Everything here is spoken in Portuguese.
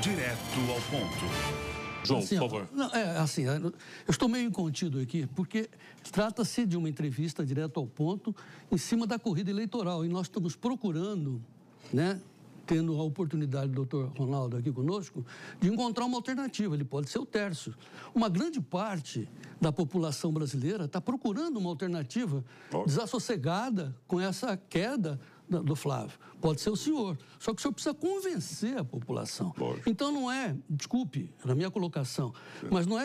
Direto ao ponto. João, assim, por favor. Eu estou meio incontido aqui, porque trata-se de uma entrevista direto ao ponto em cima da corrida eleitoral. E nós estamos procurando, né, tendo a oportunidade do doutor Ronaldo aqui conosco, de encontrar uma alternativa. Ele pode ser o Tércio. Uma grande parte da população brasileira está procurando uma alternativa desassossegada com essa queda do Flávio. Pode ser o senhor. Só que o senhor precisa convencer a população. Então não é, desculpe, na minha colocação, mas não é